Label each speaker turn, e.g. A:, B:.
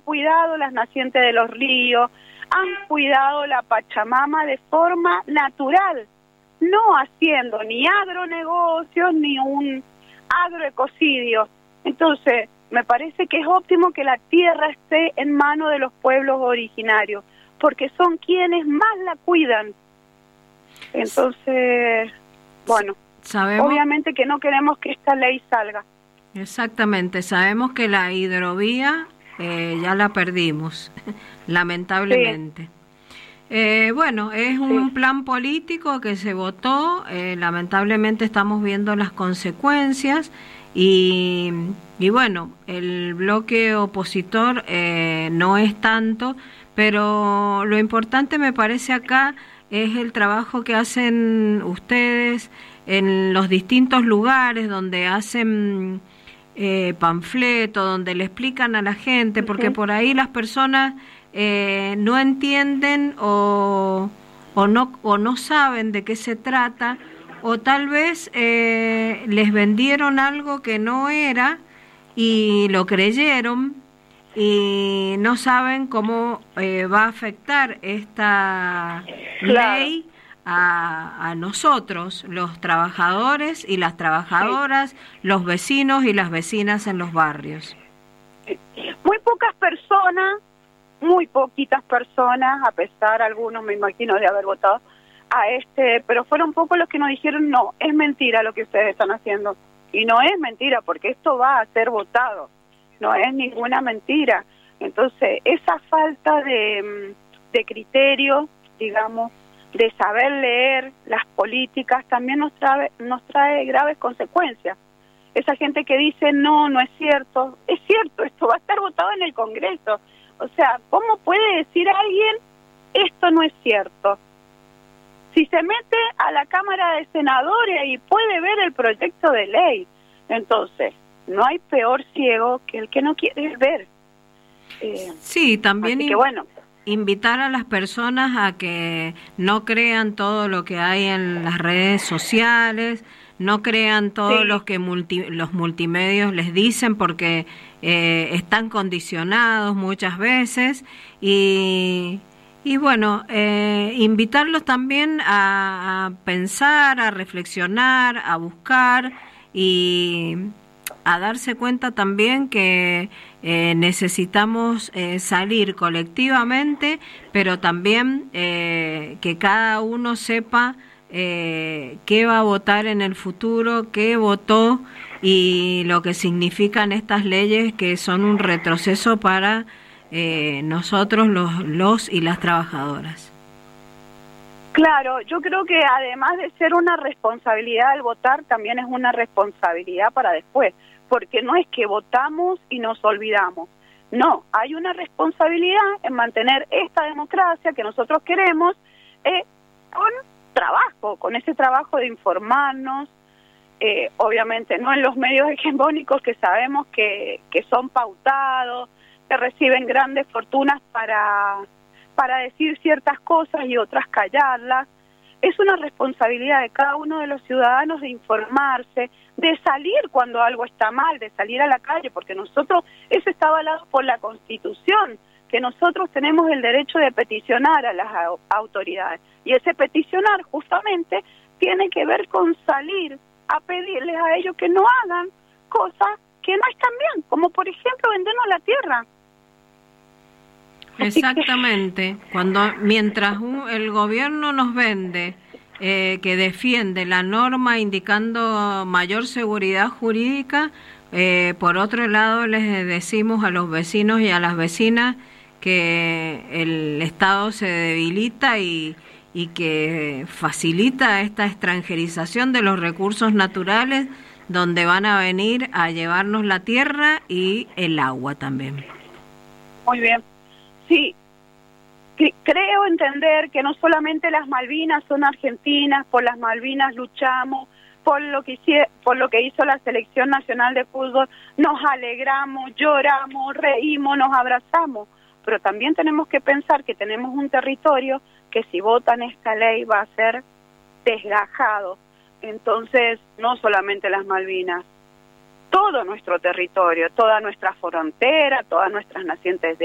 A: cuidado las nacientes de los ríos, han cuidado la Pachamama de forma natural, no haciendo ni agronegocios ni un agroecocidio. Entonces, me parece que es óptimo que la tierra esté en manos de los pueblos originarios, porque son quienes más la cuidan. Entonces, bueno, obviamente que no queremos que esta ley salga.
B: Exactamente, sabemos que la hidrovía ya la perdimos, lamentablemente. Bueno, es un plan político que se votó, lamentablemente estamos viendo las consecuencias y bueno, el bloque opositor no es tanto, pero lo importante me parece acá es el trabajo que hacen ustedes en los distintos lugares donde hacen panfletos, donde le explican a la gente, porque por ahí las personas no entienden o no saben de qué se trata, o tal vez les vendieron algo que no era y lo creyeron y no saben cómo va a afectar esta ley a nosotros, los trabajadores y las trabajadoras, los vecinos y las vecinas en los barrios.
A: Muy pocas personas, muy poquitas personas, a pesar algunos me imagino de haber votado pero fueron pocos los que nos dijeron no, es mentira lo que ustedes están haciendo. Y no es mentira, porque esto va a ser votado, no es ninguna mentira. Entonces, esa falta de criterio, digamos, de saber leer las políticas, también nos trae graves consecuencias. Esa gente que dice, no es cierto, esto va a estar votado en el Congreso. O sea, ¿cómo puede decir alguien, esto no es cierto? Si se mete a la Cámara de Senadores y puede ver el proyecto de ley, entonces, no hay peor ciego que el que no quiere ver.
B: Sí, también
A: así que, bueno,
B: invitar a las personas a que no crean todo lo que hay en las redes sociales, no crean todo lo que los multimedios les dicen, porque están condicionados muchas veces y bueno, invitarlos también a pensar, a reflexionar, a buscar y a darse cuenta también que necesitamos salir colectivamente, pero también que cada uno sepa qué va a votar en el futuro, qué votó y lo que significan estas leyes, que son un retroceso para nosotros los y las trabajadoras.
A: Claro, yo creo que además de ser una responsabilidad el votar, también es una responsabilidad para después, porque no es que votamos y nos olvidamos. No, hay una responsabilidad en mantener esta democracia que nosotros queremos con trabajo, con ese trabajo de informarnos, obviamente no en los medios hegemónicos que sabemos que son pautados, que reciben grandes fortunas para decir ciertas cosas y otras callarlas. Es una responsabilidad de cada uno de los ciudadanos de informarse, de salir cuando algo está mal, de salir a la calle, porque nosotros, eso está avalado por la Constitución, que nosotros tenemos el derecho de peticionar a las autoridades. Y ese peticionar justamente tiene que ver con salir a pedirles a ellos que no hagan cosas que no están bien, como por ejemplo vendernos la tierra.
B: Exactamente, mientras el gobierno nos vende que defiende la norma indicando mayor seguridad jurídica, por otro lado les decimos a los vecinos y a las vecinas que el Estado se debilita y que facilita esta extranjerización de los recursos naturales, donde van a venir a llevarnos la tierra y el agua también.
A: Muy bien. Sí, creo entender que no solamente las Malvinas son argentinas, por las Malvinas luchamos, por lo que hizo la Selección Nacional de Fútbol, nos alegramos, lloramos, reímos, nos abrazamos, pero también tenemos que pensar que tenemos un territorio que si votan esta ley va a ser desgajado. Entonces, no solamente las Malvinas, todo nuestro territorio, toda nuestra frontera, todas nuestras nacientes de